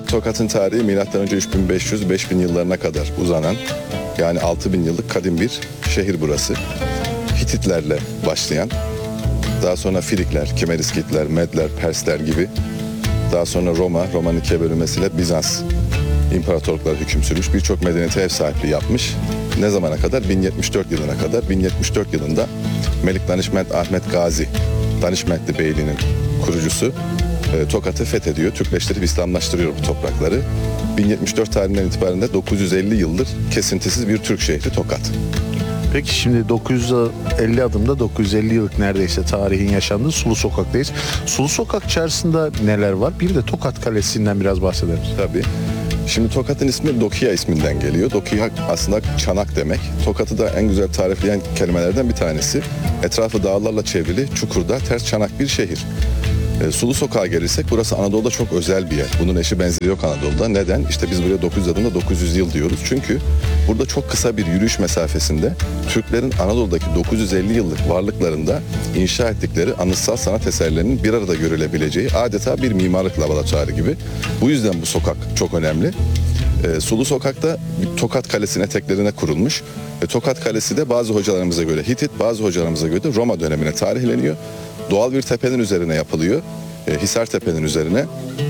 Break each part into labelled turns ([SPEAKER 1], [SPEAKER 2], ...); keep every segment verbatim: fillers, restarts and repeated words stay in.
[SPEAKER 1] Tokat'ın tarihi milattan önce üç bin beş yüz beş bin yıllarına kadar uzanan, yani altı bin yıllık kadim bir şehir burası. Hititlerle başlayan, daha sonra Frikler, Kimeriskitler, Medler, Persler gibi, daha sonra Roma, Roma'nın ikiye bölünmesiyle Bizans imparatorlukları hüküm sürmüş, birçok medeniyete ev sahipliği yapmış. Ne zamana kadar? bin yetmiş dört yılına kadar. bin yetmiş dört yılında Melik Danişment Ahmet Gazi, Danişmentli Beyliği'nin kurucusu, e, Tokat'ı fethediyor, Türkleştirip İslamlaştırıyor bu toprakları. bin yetmiş dört tarihinden itibaren de dokuz yüz elli yıldır kesintisiz bir Türk şehri Tokat.
[SPEAKER 2] Peki şimdi dokuz yüz elli adımda dokuz yüz elli yıllık neredeyse tarihin yaşandığı Sulu Sokak'tayız. Sulu Sokak içerisinde neler var? Bir de Tokat Kalesi'nden biraz bahsedelim.
[SPEAKER 1] Tabii. Şimdi Tokat'ın ismi Dokiya isminden geliyor. Dokiya aslında çanak demek. Tokat'ı da en güzel tarifleyen kelimelerden bir tanesi. Etrafı dağlarla çevrili, çukurda, ters çanak bir şehir. E, Sulu Sokak'a gelirsek burası Anadolu'da çok özel bir yer. Bunun eşi benzeri yok Anadolu'da. Neden? İşte biz buraya dokuz yüz adımda dokuz yüz yıl diyoruz. Çünkü burada çok kısa bir yürüyüş mesafesinde Türklerin Anadolu'daki dokuz yüz elli yıllık varlıklarında inşa ettikleri anıtsal sanat eserlerinin bir arada görülebileceği adeta bir mimarlık laboratuvarı gibi. Bu yüzden bu sokak çok önemli. E, Sulu Sokak'ta Tokat Kalesi'nin eteklerine kurulmuş. E, Tokat Kalesi de bazı hocalarımıza göre Hitit, bazı hocalarımıza göre de Roma dönemine tarihleniyor. Doğal bir tepenin üzerine yapılıyor. E, Hisar Tepe'nin üzerine.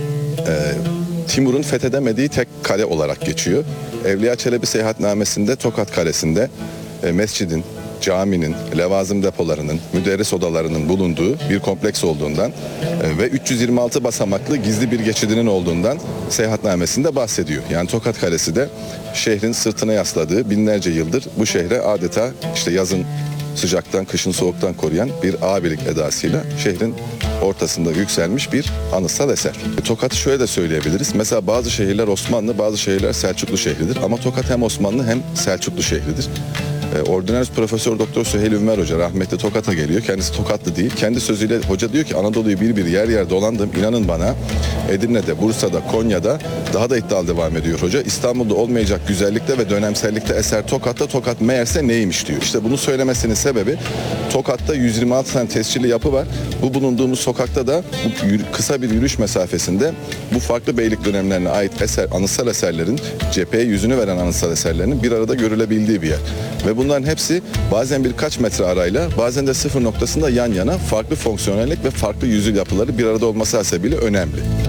[SPEAKER 1] E, Timur'un fethedemediği tek kale olarak geçiyor. Evliya Çelebi seyahatnamesinde Tokat Kalesi'nde e, mescidin, caminin, levazım depolarının, müderris odalarının bulunduğu bir kompleks olduğundan e, ve üç yüz yirmi altı basamaklı gizli bir geçidinin olduğundan seyahatnamesinde bahsediyor. Yani Tokat Kalesi de şehrin sırtına yasladığı binlerce yıldır bu şehre adeta işte yazın sıcaktan, kışın soğuktan koruyan bir ağabeylik edasıyla şehrin ortasında yükselmiş bir anıtsal eser. Tokat'ı şöyle de söyleyebiliriz. Mesela bazı şehirler Osmanlı, bazı şehirler Selçuklu şehridir. Ama Tokat hem Osmanlı hem Selçuklu şehridir. E, Ordinarius Profesör Doktor Süheyl Ünver Hoca rahmetli Tokat'a geliyor. Kendisi Tokatlı değil. Kendi sözüyle hoca diyor ki Anadolu'yu bir bir yer yer dolandım. İnanın bana Edirne'de, Bursa'da, Konya'da daha da iddialı devam ediyor hoca. İstanbul'da olmayacak güzellikte ve dönemsellikte eser Tokat'ta. Tokat meğerse neymiş diyor. İşte bunu söylemesinin sebebi Tokat'ta yüz yirmi altı tane tescilli yapı var. Bu bulunduğumuz sokakta da bu yürü, kısa bir yürüyüş mesafesinde bu farklı beylik dönemlerine ait eser, anıtsal eserlerin, cepheye yüzünü veren anıtsal eserlerinin bir arada görülebildiği bir yer. Ve bunların hepsi bazen birkaç metre arayla, bazen de sıfır noktasında yan yana farklı fonksiyonellik ve farklı yüzül yapıları bir arada olması hasebiyle önemli.